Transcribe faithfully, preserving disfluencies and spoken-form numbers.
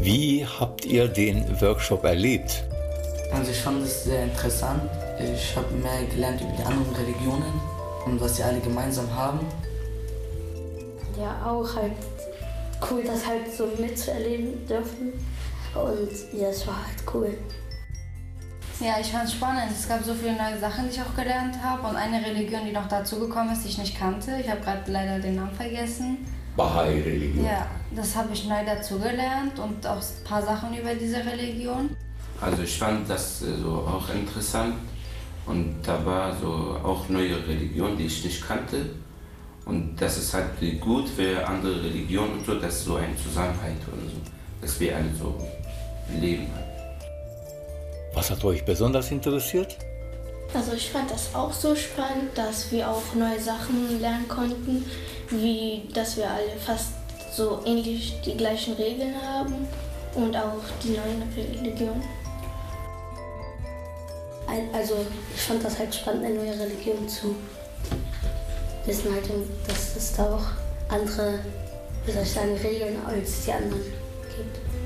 Wie habt ihr den Workshop erlebt? Also ich fand es sehr interessant. Ich habe mehr gelernt über die anderen Religionen und was sie alle gemeinsam haben. Ja, auch halt cool, das halt so mitzuerleben dürfen. Und ja, es war halt cool. Ja, ich fand es spannend. Es gab so viele neue Sachen, die ich auch gelernt habe. Und eine Religion, die noch dazugekommen ist, die ich nicht kannte. Ich habe gerade leider den Namen vergessen. Bahai-Religion. Ja, das habe ich neu dazugelernt und auch ein paar Sachen über diese Religion. Also ich fand das äh, so auch interessant. Und da war so auch neue Religion, die ich nicht kannte. Und das ist halt gut für andere Religionen und so, dass so ein Zusammenhalt oder so, dass wir alle so leben. Was hat euch besonders interessiert? Also ich fand das auch so spannend, dass wir auch neue Sachen lernen konnten, wie dass wir alle fast so ähnlich die gleichen Regeln haben und auch die neuen Religionen. Also ich fand das halt spannend, eine neue Religion zu wissen, halt, dass es da auch andere, wie soll ich sagen, Regeln als die anderen gibt.